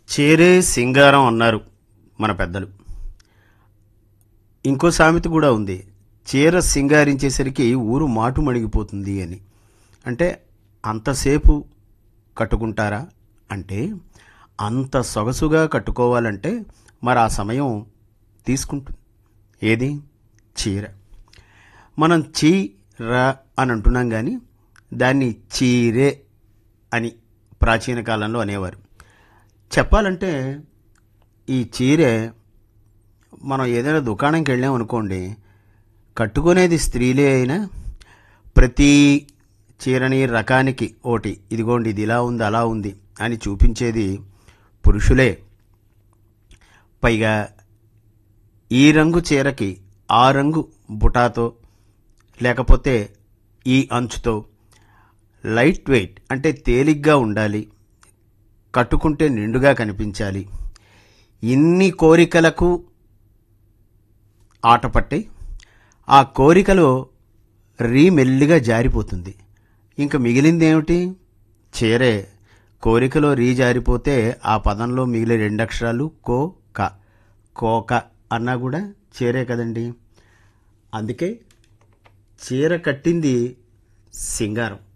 చేరే సింగారం అన్నారు మన పెద్దలు. ఇంకో సామెత కూడా ఉంది, చీర సింగారించేసరికి ఊరు మాటు మణిగిపోతుంది అని. అంటే అంతసేపు కట్టుకుంటారా అంటే, అంత సొగసుగా కట్టుకోవాలంటే మరి ఆ సమయం తీసుకుంటుంది. ఏది? చీర. మనం చీర అని అంటున్నాం కానీ దాన్ని చీరే అని ప్రాచీన కాలంలో అనేవారు. చెప్పాలంటే ఈ చీరే మనం ఏదైనా దుకాణంకి వెళ్ళాం అనుకోండి, కట్టుకునేది స్త్రీలే అయినా ప్రతి చీరని రకానికి ఓటి, ఇదిగోండి ఇది ఇలా ఉంది అలా ఉంది అని చూపించేది పురుషులే. పైగా ఈ రంగు చీరకి ఆ రంగు బుటాతో లేకపోతే ఈ అంచుతో, లైట్ వెయిట్ అంటే తేలిగ్గా ఉండాలి, కట్టుకుంటే నిండుగా కనిపించాలి. ఇన్ని కోరికలకు ఆటపట్టి ఆ కోరికలో మెల్లిగా జారిపోతుంది. ఇంక మిగిలిందేమిటి? చీరే. కోరికలో జారిపోతే ఆ పదంలో మిగిలే రెండు అక్షరాలు కోక. కోక అన్నా కూడా చీరే కదండి. అందుకే చీర కట్టింది సింగారం.